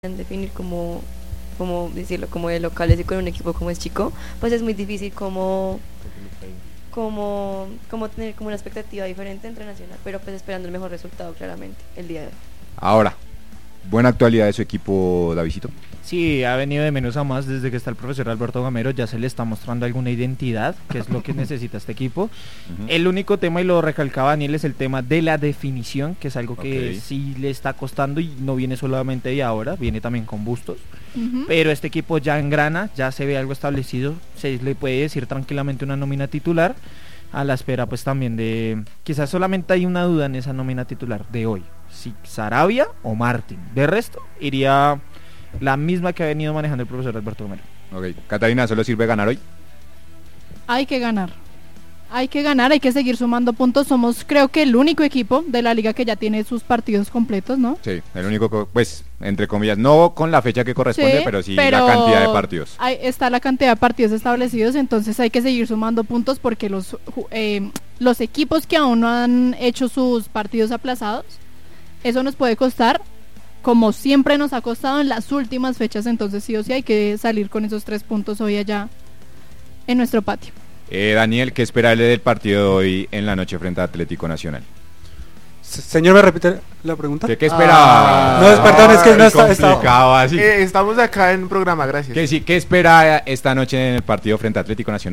definir como decirlo, como de locales y con un equipo como es chico, pues es muy difícil como tener como una expectativa diferente entre Nacional, pero pues esperando el mejor resultado claramente el día de hoy. Ahora, buena actualidad de su equipo, Davidito. Sí, ha venido de menos a más desde que está el profesor Alberto Gamero, ya se le está mostrando alguna identidad, que es lo que necesita este equipo. El único tema, y lo recalcaba Daniel, es el tema de la definición, que es algo que sí le está costando y no viene solamente de ahora, viene también con Bustos. Pero este equipo ya engrana, ya se ve algo establecido, se le puede decir tranquilamente una nómina titular, a la espera pues también de, quizás solamente hay una duda en esa nómina titular de hoy, si Sarabia o Martín, de resto iría la misma que ha venido manejando el profesor Alberto Gamero. Ok, Catalina, ¿solo sirve ganar hoy? Hay que ganar, hay que seguir sumando puntos. Somos, creo que, el único equipo de la liga que ya tiene sus partidos completos, ¿no? Sí, el único, pues, entre comillas, no con la fecha que corresponde, Sí, pero sí la cantidad de partidos. Está la cantidad de partidos establecidos, entonces hay que seguir sumando puntos porque los equipos que aún no han hecho sus partidos aplazados, eso nos puede costar, como siempre nos ha costado en las últimas fechas, entonces sí o sí hay que salir con esos 3 puntos hoy allá en nuestro patio. Daniel, ¿qué esperarle del partido de hoy en la noche frente a Atlético Nacional? Señor, ¿me repite la pregunta? ¿Qué esperaba? No, perdón, es que no está complicado así. Estamos acá en un programa, gracias. ¿Qué espera esta noche en el partido frente a Atlético Nacional?